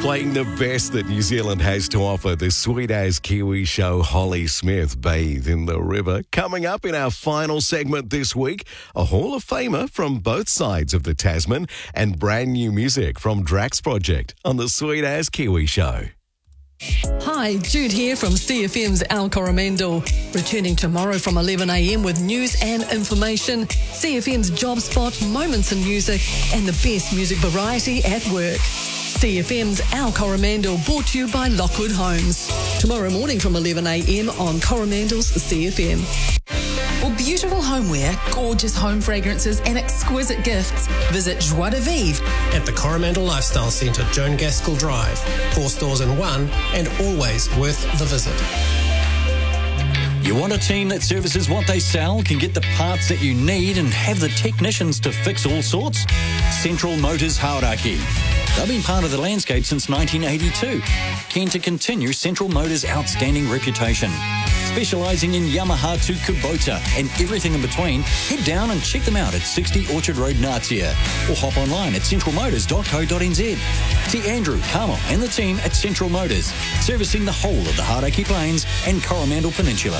Playing the best that New Zealand has to offer, the sweet as Kiwi show Holly Smith, Bathe in the River. Coming up in our final segment this week, a Hall of Famer from both sides of the Tasman and brand new music from Drax Project on the Sweet as Kiwi show. Hi, Jude here from CFM's Al Coromandel. Returning tomorrow from 11 a.m. with news and information, CFM's Job Spot, moments in music, and the best music variety at work. CFM's Al Coromandel, brought to you by Lockwood Homes. Tomorrow morning from 11 a.m. on Coromandel's CFM. For beautiful homeware, gorgeous home fragrances and exquisite gifts, visit Joie de Vivre at the Coromandel Lifestyle Centre, Joan Gaskell Drive. 4 stores in one and always worth the visit. You want a team that services what they sell, can get the parts that you need and have the technicians to fix all sorts? Central Motors Hauraki. They've been part of the landscape since 1982. Keen to continue Central Motors' outstanding reputation. Specialising in Yamaha to Kubota and everything in between, head down and check them out at 60 Orchard Road, Natia, or hop online at centralmotors.co.nz. See Andrew, Carmel and the team at Central Motors, servicing the whole of the Hauraki Plains and Coromandel Peninsula.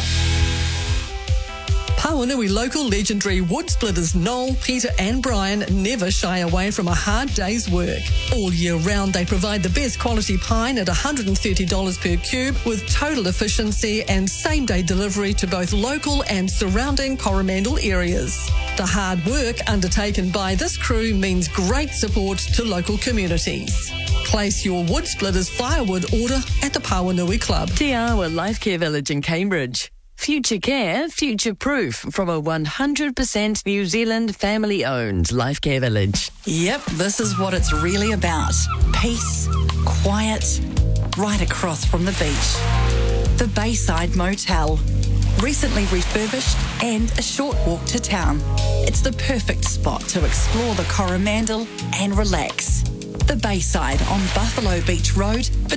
Pawanui local legendary wood splitters Noel, Peter and Brian never shy away from a hard day's work. All year round they provide the best quality pine at $130 per cube with total efficiency and same-day delivery to both local and surrounding Coromandel areas. The hard work undertaken by this crew means great support to local communities. Place your wood splitters firewood order at the Pawanui Club. Te Awa Life Care Village in Cambridge. Future care, future-proof from a 100% New Zealand family-owned Life Care Village. Yep, this is what it's really about. Peace, quiet, right across from the beach. The Bayside Motel. Recently refurbished and a short walk to town. It's the perfect spot to explore the Coromandel and relax. The Bayside on Buffalo Beach Road